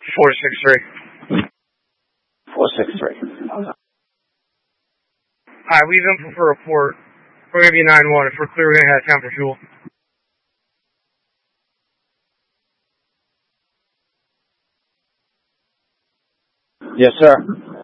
463. 463. Alright, leave info for report. We're gonna be 9-1. If we're clear, we're gonna head down for fuel. Yes, sir.